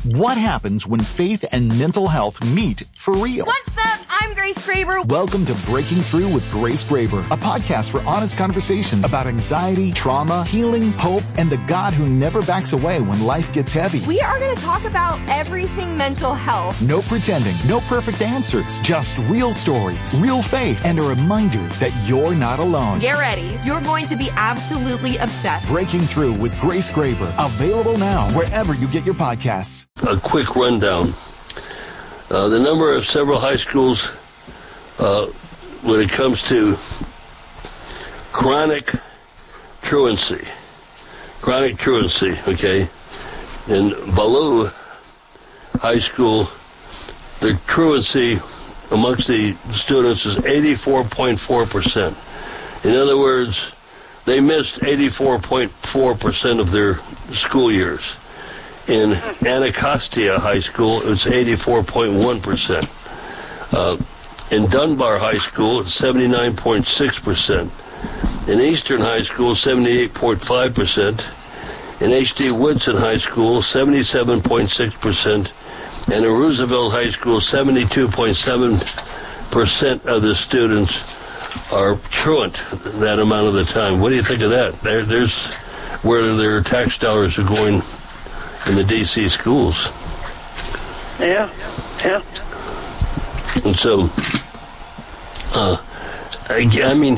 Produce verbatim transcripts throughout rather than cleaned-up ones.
What happens when faith and mental health meet for real? What's up? I'm Grace Graber. Welcome to Breaking Through with Grace Graber, a podcast for honest conversations about anxiety, trauma, healing, hope, and the God who never backs away when life gets heavy. We are going to talk about everything mental health. No pretending, no perfect answers, just real stories, real faith, and a reminder that you're not alone. Get ready. You're going to be absolutely obsessed. Breaking Through with Grace Graber, available now wherever you get your podcasts. A quick rundown. Uh, the number of several high schools uh, when it comes to chronic truancy. Chronic truancy, okay? In Ballou High School, the truancy amongst the students is eighty-four point four percent. In other words, they missed eighty-four point four percent of their school years. In Anacostia High School, it's eighty-four point one percent. Uh, in Dunbar High School, it's seventy-nine point six percent. In Eastern High School, seventy-eight point five percent. In H D Woodson High School, seventy-seven point six percent. And in Roosevelt High School, seventy-two point seven percent of the students are truant that amount of the time. What do you think of that? There, there's where their tax dollars are going in the D C schools. Yeah, yeah. And so, uh, I, I mean,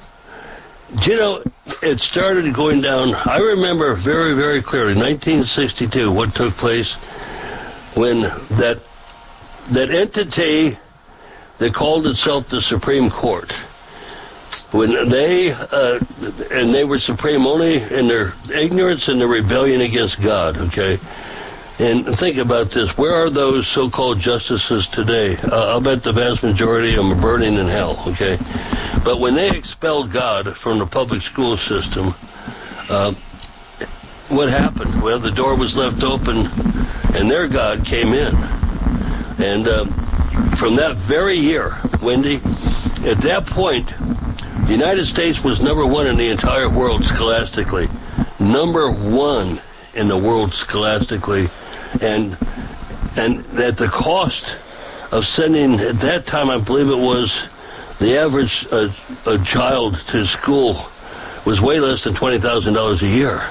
you know, it started going down. I remember very, very clearly, nineteen sixty-two, what took place when that that entity that called itself the Supreme Court, when they, uh, and they were supreme only in their ignorance and their rebellion against God, okay? And think about this. Where are those so-called justices today? Uh, I'll bet the vast majority of them are burning in hell, okay? But when they expelled God from the public school system, uh, what happened? Well, the door was left open, and their God came in. And uh, from that very year, Wendy, at that point, the United States was number one in the entire world scholastically. Number one in the world scholastically. And and at the cost of sending, at that time, I believe it was, the average uh, a child to school was way less than twenty thousand dollars a year.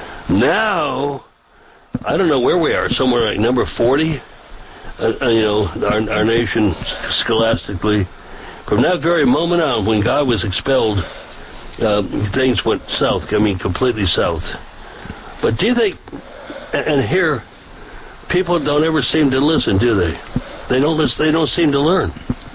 Now, I don't know where we are, somewhere like number forty, uh, you know, our, our nation scholastically. From that very moment on, when God was expelled, uh, things went south, I mean, completely south. But do you think, and here, people don't ever seem to listen, do they? They don't listen, they don't seem to learn.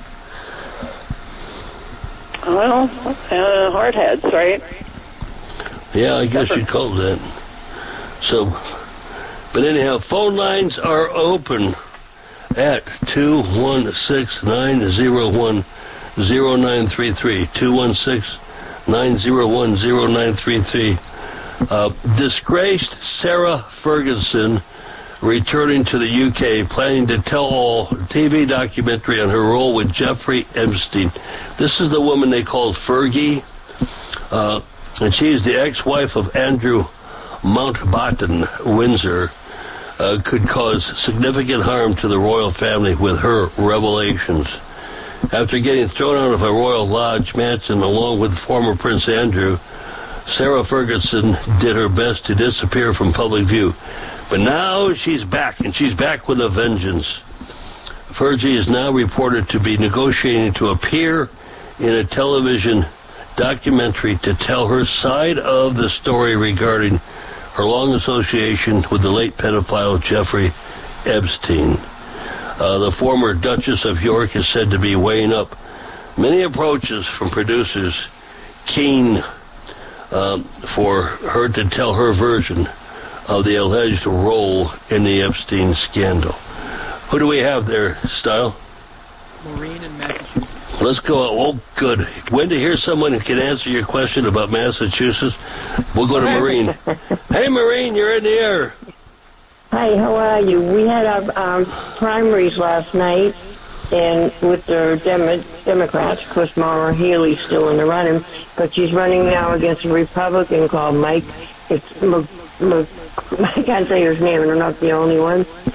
Well, uh, hard heads, right? Yeah, I guess you'd call that. So, but anyhow, phone lines are open at two one six, nine zero one, zero nine three three, two one six, nine zero one, zero nine three three. Uh, disgraced Sarah Ferguson returning to the U K, planning to tell all T V documentary on her role with Jeffrey Epstein. This is the woman they call Fergie, uh, and she's the ex-wife of Andrew Mountbatten Windsor. Uh, could cause significant harm to the royal family with her revelations. After getting thrown out of a Royal Lodge mansion along with former Prince Andrew, Sarah Ferguson did her best to disappear from public view. But now she's back, and she's back with a vengeance. Fergie is now reported to be negotiating to appear in a television documentary to tell her side of the story regarding her long association with the late pedophile Jeffrey Epstein. Uh, the former Duchess of York is said to be weighing up many approaches from producers keen um, for her to tell her version of the alleged role in the Epstein scandal. Who do we have there, Style? Maureen in Massachusetts. Let's go. Oh, good. When to hear someone who can answer your question about Massachusetts, we'll go to Maureen. Hey, Maureen, you're in the air. Hi, how are you? We had our um, primaries last night, and with the Dem- Democrats, of course, Maura Healey's still in the running, but she's running now against a Republican called Mike. It's M- M- I can't say his name, and I'm not the only one.